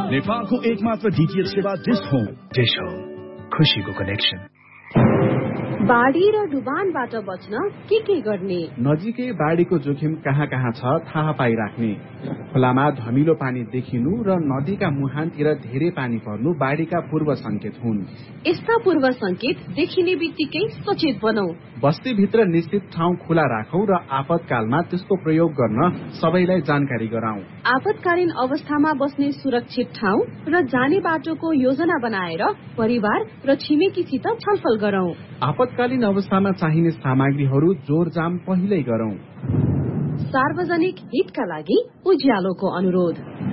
नेपालको एकमात्र डीटीएच सेवा डिश होम। खुशीको कनेक्सन। बाढी र डुबानबाट बच्न के गर्ने? नजिकै बाढीको जोखिम कहाँ कहाँ छ थाहा पाइराख्ने। खोलामा धमिलो पानी देखिनु र नदीका मुहानतिर धेरै पानी पर्नु बाढीका पूर्व संकेत हुन्। यस्ता पूर्व संकेत देखिने बित्तिकै सचेत बनौं। बस्तीभित्र निश्चित ठाउँ खुला राखौं र आपतकालमा त्यसको प्रयोग गर्न सबैलाई जानकारी गराउँ। आपतकालीन अवस्थामा बस्ने सुरक्षित ठाउँ र जाने बाटोको योजना बनाएर परिवार र छिमेकीसित छलफल गरौं। आपतकालीन अवस्थामा चाहिने सामग्रीहरू जोरजाम पहिल्यै गरौं। सार्वजनिक हितका लागि उज्यालोको अनुरोध।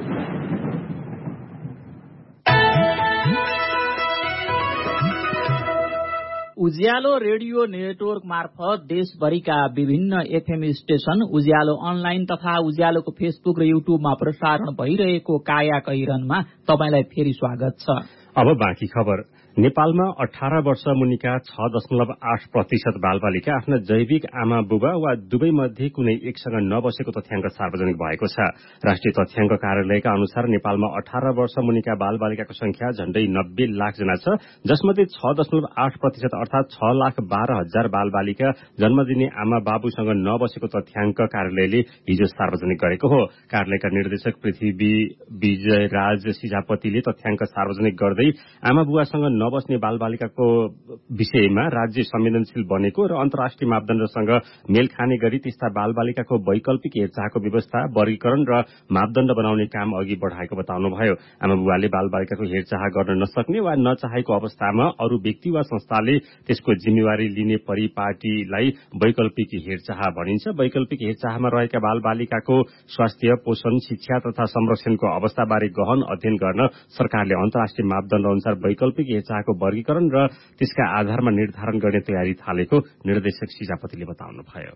उज्यालो रेडियो नेटवर्क मार्फत देशभरिका विभिन्न एफएम स्टेशन, उज्यालो अनलाइन तथा उज्यालोको फेसबुक र युट्युबमा प्रसारण भइरहेको काया कैरनमा तपाईलाई फेरि स्वागत छ। अब बाँकी खबर। नेपालमा 18 वर्ष मुनिका 6.8% बालबालिका आफ्ना जैविक आमा बुबा वा दुवै मध्ये कुनै एकसँग नबसेको तथ्याङ्क सार्वजनिक भएको छ। राष्ट्रिय तथ्याङ्क कार्यालयका अनुसार नेपालमा 18 वर्ष मुनिका बालबालिकाको संख्या झण्डै 90 लाख जना छ, जसमध्ये 6.8% अर्थात 6,12,000 बालबालिका जन्म दिने आमा बाबुसँग नबसेको तथ्याङ्क कार्यालयले हिजो सार्वजनिक गरेको हो। कार्यालयका निर्देशक पृथ्वी विजयराज सिजापतिले तथ्याङ्क सार्वजनिक गर्दै आमा बुवासँग नबस्ने बालबालिकाको विषयमा राज्य संवेदनशील बनेको र अन्तर्राष्ट्रिय मापदण्डसँग मेल खाने गरी त्यस्ता बालबालिकाको वैकल्पिक हेरचाहको व्यवस्था, वर्गीकरण र मापदण्ड बनाउने काम अघि बढ़ाएको बताउनुभयो। आमा बुवाले बालबालिकाको हेरचाह गर्न नसक्ने वा नचाहेको अवस्थामा अरू व्यक्ति वा संस्थाले त्यसको जिम्मेवारी लिने परिपाटीलाई वैकल्पिक हेरचाह भनिन्छ। वैकल्पिक हेरचाहमा रहेका बालबालिकाको स्वास्थ्य, पोषण, शिक्षा तथा संरक्षणको अवस्थाबारे गहन अध्ययन गर्न सरकारले अन्तर्राष्ट्रिय मापदण्ड अनुसार वैकल्पिक हेरचाहको वर्गीकरण र त्यसका आधारमा निर्धारण गर्ने तयारी थालेको निर्देशक सिजापतिले बताउनुभयो।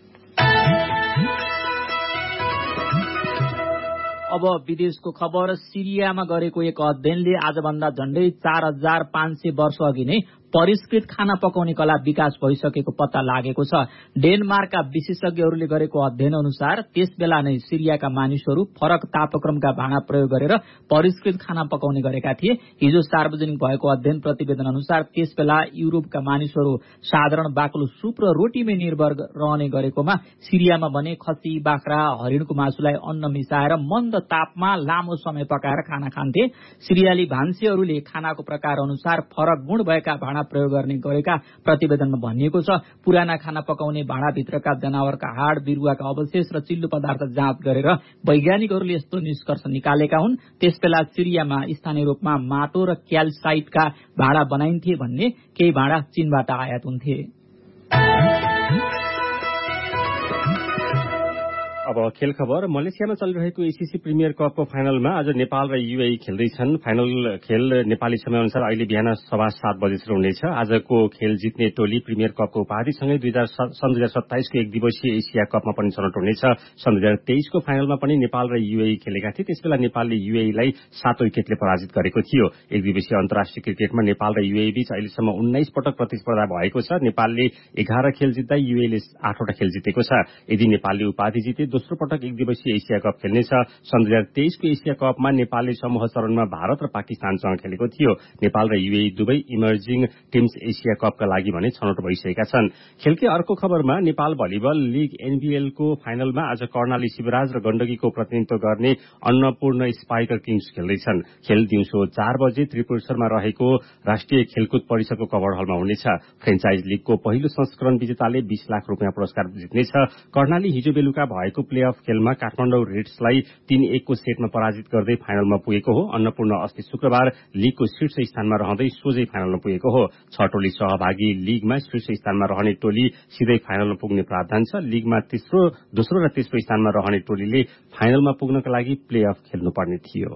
अब विदेशको खबर। सिरियामा गरेको एक अध्ययनले आजभन्दा झण्डै 4,500 वर्ष अघि नै परिष्कृत खाना पकाउने कला विकास भइसकेको पत्ता लागेको छ। डेनमार्कका विशेषज्ञहरूले गरेको अध्ययन अनुसार त्यसबेला नै सिरियाका मानिसहरू फरक तापक्रमका भाँडा प्रयोग गरेर परिष्कृत खाना पकाउने गरेका थिए। हिजो सार्वजनिक भएको अध्ययन प्रतिवेदन अनुसार त्यसबेला युरोपका मानिसहरू साधारण बाक्लो सुप र रोटीमै निर्भर रहने गरेकोमा सिरियामा भने खसी, बाख्रा, हरिणको मासुलाई अन्न मिसाएर मन्द तापमा लामो समय पकाएर खाना खान्थे। सिरियाली भान्सेहरूले खानाको प्रकार अनुसार फरक गुण भएका भाँडा प्रयोग गर्ने गरेका प्रतिवेदनमा भनिएको छ। पुराना खाना पकाउने भाँडाभित्रका जनावरका हाड, बिरुवाका अवशेष र चिल्लो पदार्थ जाँच गरेर वैज्ञानिकहरूले यस्तो निष्कर्ष निकालेका हुन्। त्यसबेला सिरियामा स्थानीय रूपमा माटो र क्याल्साइटका भाँडा बनाइन्थे भन्ने केही भाँडा चीनबाट आयात हुन्थे। अब खेल खबर। मलेसियामा चलिरहेको एसीसी प्रिमियर कपको फाइनलमा आज नेपाल र युएई खेल्दैछन्। फाइनल खेल नेपाली समय अनुसार अहिले बिहान 7:15 बजे सुरु हुनेछ। आजको खेल जित्ने टोली प्रिमियर कपको उपाधिसँगै सन् 2027 को एक दिवसीय एसिया कपमा पनि छनौट हुनेछ। सन् 2023 को फाइनलमा पनि नेपाल र युएई खेलेका थिए। त्यसबेला नेपालले युएईलाई 7 विकेटले पराजित गरेको थियो। एक दिवसीय अन्तर्राष्ट्रिय क्रिकेटमा नेपाल र युएई बीच अहिलेसम्म 19 पटक प्रतिस्पर्धा भएको छ। नेपालले 11 खेल जित्दा युएईले 8 वटा खेल जितेको छ। यदि नेपालले उपाधि जिते दोस्रो पटक एक दिवसीय एसिया कप खेल्नेछ। सन् 2023 को एसिया कपमा नेपालले समूह चरणमा भारत र पाकिस्तानसँग खेलेको थियो। नेपाल र युएई दुवै इमर्जिङ टिम्स एसिया कपका लागि भने छनौट भइसकेका छन्। खेलकै अर्को खबरमा नेपाल भलिबल लीग एनबीएल को फाइनलमा आज कर्णाली शिवराज र गण्डकीको प्रतिनिधित्व गर्ने अन्नपूर्ण स्पाइकर किङ्स खेल्दैछन्। खेल दिउँसो 4 बजे त्रिपुरेश्वरमा रहेको राष्ट्रिय खेलकुद परिषदको कभर हलमा हुनेछ। फ्रेन्चाइज लीगको पहिलो संस्करण विजेताले 20 लाख रुपियाँ पुरस्कार जित्नेछ। कर्णाली हिजो बेलुका भएको प्लेअफ खेलमा काठमाडौँ रेड्सलाई 3-1 को सेटमा पराजित गर्दै फाइनलमा पुगेको हो। अन्नपूर्ण अस्ति शुक्रबार लीगको शीर्ष स्थानमा रहँदै सोझै फाइनलमा पुगेको हो। 6 टोली सहभागी लीगमा शीर्ष स्थानमा रहने टोली सिधै फाइनलमा पुग्ने प्रावधान छ। लीगमा दोस्रो र तेस्रो स्थानमा रहने टोलीले फाइनलमा पुग्नका लागि प्लेअफ खेल्नुपर्ने थियो।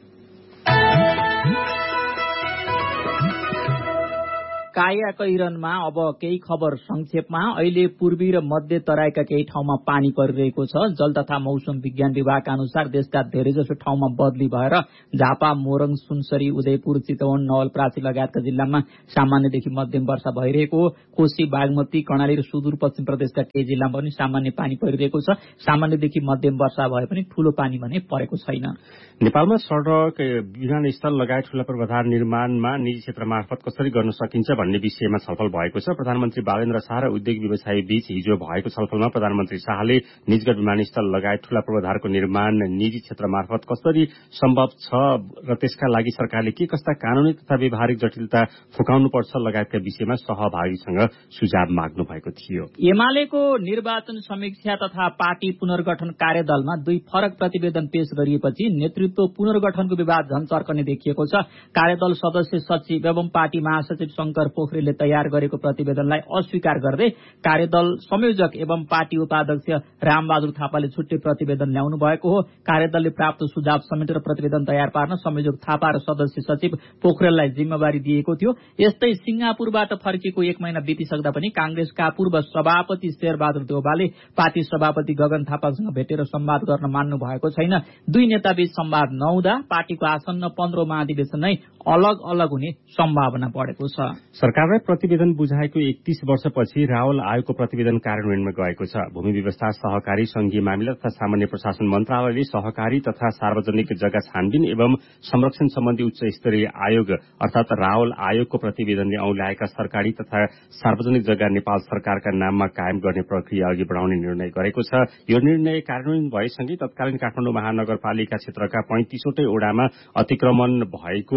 काया कैरनमा अब केही खबर संक्षेपमा। अहिले पूर्वी र मध्य तराईका केही ठाउँमा पानी परिरहेको छ। जल तथा मौसम विज्ञान विभागका अनुसार देशका धेरैजसो ठाउँमा बदली भएर झापा, मोरङ, सुनसरी, उदयपुर, चितवन, नवलपरासी लगायतका जिल्लामा सामान्यदेखि मध्यम वर्षा भइरहेको हो। कोशी, बागमती, कर्णाली र सुदूरपश्चिम प्रदेशका केही जिल्लामा पनि सामान्य पानी परिरहेको छ। सामान्यदेखि मध्यम वर्षा भए पनि ठूलो पानी भने परेको छैन। नेपालमा सड़क, विमानस्थल लगायत ठूला पूर्वाधार निर्माणमा निजी क्षेत्र मार्फत कसरी गर्न सकिन्छ भन्ने विषयमा छलफल भएको छ। प्रधानमन्त्री बालेन्द्र शाह र उद्योग व्यवसायी बीच हिजो भएको छलफलमा प्रधानमन्त्री शाहले निजगढ विमानस्थल लगायत ठूला पूर्वाधारको निर्माण निजी क्षेत्र मार्फत कसरी सम्भव छ र त्यसका लागि सरकारले के कस्ता कानूनी तथा व्यवहारिक जटिलता फुकाउनुपर्छ लगायतका विषयमा सहभागीसँग सुझाव माग्नु भएको थियो। एमालेको निर्वाचन समीक्षा तथा पार्टी पुनर्गठन कार्यदलमा 2 फरक प्रतिवेदन पेश गरिएपछि नेतृत्व पुनर्गठनको विवाद झन चर्कने देखिएको छ। कार्यदल सदस्य सचिव एवं पार्टी महासचिव शंकर पोखरेलले तयार गरेको प्रतिवेदनलाई अस्वीकार गर्दै कार्यदल संयोजक एवं पार्टी उपाध्यक्ष रामबहादुर थापाले छुट्टै प्रतिवेदन ल्याउनु भएको हो। कार्यदलले प्राप्त सुझाव समेटेर प्रतिवेदन तयार पार्न संयोजक थापा र सदस्य सचिव पोखरेललाई जिम्मेवारी दिएको थियो। यस्तै सिंगापुरबाट फर्किएको 1 महिना बितिसक्दा पनि कांग्रेसका पूर्व सभापति शेरबहादुर देउवाले पार्टी सभापति गगन थापासँग भेटेर संवाद गर्न मान्नु भएको छैन। 2 नेताबीच संवाद नहुँदा पार्टीको आसन्न 15औं महाधिवेशन नै अलग अलग हुने सम्भावना बढेको छ। सरकारलाई प्रतिवेदन बुझाएको 31 वर्षपछि रावल आयोगको प्रतिवेदन कार्यान्वयनमा गएको छ। भूमि व्यवस्था, सहकारी, संघीय मामिला तथा सामान्य प्रशासन मन्त्रालयले सहकारी तथा सार्वजनिक जग्गा छानबिन एवं संरक्षण सम्बन्धी उच्च स्तरीय आयोग अर्थात रावल आयोगको प्रतिवेदनले औल्याएका सरकारी तथा सार्वजनिक जग्गा नेपाल सरकारका नाममा कायम गर्ने प्रक्रिया अघि बढाउने निर्णय गरेको छ। यो निर्णय कार्यान्वयन भएसँगै तत्कालीन काठमाडौँ महानगरपालिका क्षेत्रका 35वटै ओडामा अतिक्रमण भएको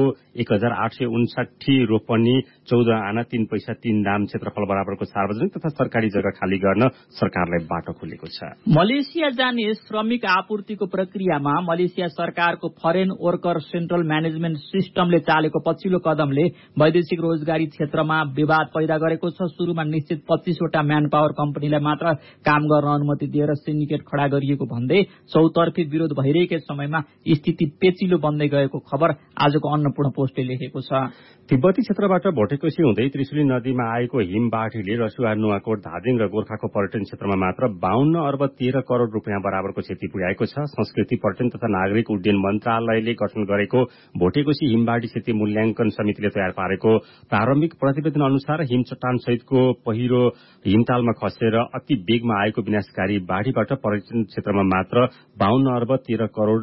1859 रोपनी 14 आना 3 पैसा 3 दाम क्षेत्रफल बराबरको सार्वजनिक तथा सरकारी जग्गा खाली गर्न सरकारलाई बाटो खोलेको छ। मलेसिया जाने श्रमिक आपूर्तिको प्रक्रियामा मलेसिया सरकारको फरेन वर्कर सेन्ट्रल म्यानेजमेन्ट सिस्टमले चालेको पछिल्लो कदमले वैदेशिक रोजगारी क्षेत्रमा विवाद पैदा गरेको छ। सुरुमा निश्चित 25वटा म्यान पावर कम्पनीलाई मात्र काम गर्न अनुमति दिएर सिन्डिकेट खडा गरिएको भन्दै चौतर्फी विरोध भइरहेकै समयमा स्थिति पेचिलो बन्दै गएको खबर आजको अन्नपूर्ण पोस्टले लेखेको छ। तिब्बती क्षेत्रबाट भोटेकोशी हुँदै त्रिशुली नदीमा आएको हिमबाढीले रसुवा, नुवाकोट, धादिङ र गोर्खाको पर्यटन क्षेत्रमा मात्र 52 अर्ब 13 करोड़ रुपियाँ बराबरको क्षति पुर्याएको छ। संस्कृति, पर्यटन तथा नागरिक उड्डयन मन्त्रालयले गठन गरेको भोटेकोशी हिमबाढी क्षति मूल्याङ्कन समितिले तयार पारेको प्रारम्भिक प्रतिवेदन अनुसार हिम चट्टान सहितको पहिरो हिमतालमा खसेर अति वेगमा आएको विनाशकारी बाढीबाट पर्यटन क्षेत्रमा मात्र 52 अर्ब 13 करोड़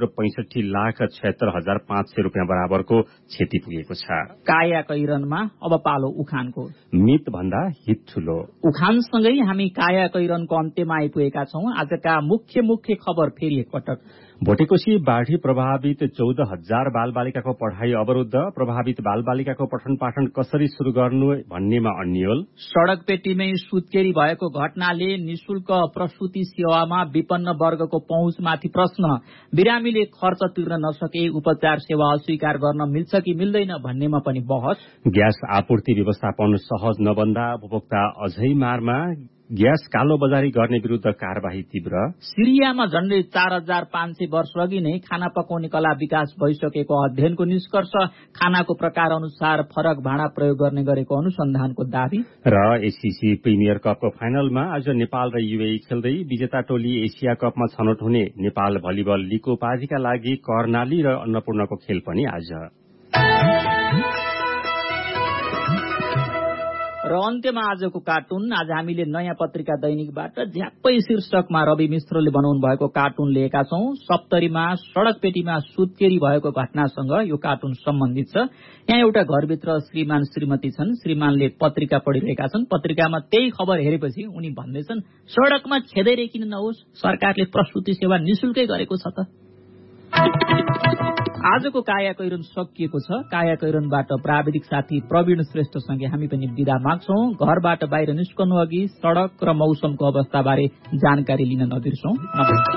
65,76,500 रुपियाँ बराबरको क्षति पुगेको छ। काया कैरनमा अब पालो उखानको। मित भन्दा हित ठूलो। उखानसँगै हामी काया कैरनको अन्त्यमा आइपुगेका छौं। आजका मुख्य खबर फेरि एकपटक। भोटेकोशी बाढी प्रभावित 14,000 बालबालिकाको पढ़ाई अवरुद्ध। प्रभावित बालबालिकाको पठन पाठन कसरी शुरू गर्नु भन्नेमा अन्यल। सड़क पेटीमै सुत्केरी भएको घटनाले निशुल्क प्रसूति सेवामा विपन्न वर्गको पहुँचमाथि प्रश्न। बिरामीले खर्च तिर्न नसके उपचार सेवा अस्वीकार गर्न मिल्छ कि मिल्दैन भन्नेमा पनि बहस। ग्यास आपूर्ति व्यवस्थापन सहज नबन्दा उपभोक्ता अझै मारमा। ग्यास कालो बजारी गर्ने विरूद्ध कार्यवाही तीव्र। सिरियामा झण्डै 4500 वर्ष अघि नै खाना पकाउने कला विकास भइसकेको अध्ययनको निष्कर्ष। खानाको प्रकार अनुसार फरक भाँडा प्रयोग गर्ने गरेको अनुसन्धानको दावी। र एसीसी प्रिमियर कपको फाइनलमा आज नेपाल र युएई खेल्दै विजेता टोली एसिया कपमा छनौट हुने। नेपाल भलिबल लीगको उपाधिका लागि कर्णाली र अन्नपूर्णको खेल पनि आज। र अन्त्यमा आजको कार्टुन। आज हामीले नयाँ पत्रिका दैनिकबाट झ्याप्पै शीर्षकमा रवि मिश्रले बनाउनु भएको कार्टुन लिएका छौं। सप्तरीमा सड़क पेटीमा सुत्केरी भएको घटनासँग यो कार्टुन सम्बन्धित छ। यहाँ एउटा घरभित्र श्रीमान श्रीमती छन्। श्रीमानले पत्रिका पढिरहेका छन्। पत्रिकामा त्यही खबर हेरेपछि उनी भन्दैछन्, सड़कमा छेदैरे किन नहोस्, सरकारले प्रसूति सेवा निशुल्कै गरेको छ त। आजको काया कैरन सकिएको छ। काया कैरनबाट प्राविधिक साथी प्रवीण श्रेष्ठसँगै हामी पनि बिदा माग्छौं। घरबाट बाहिर निस्कनु अघि सड़क र मौसमको अवस्थाबारे जानकारी लिन नबिर्सौं। नमस्कार।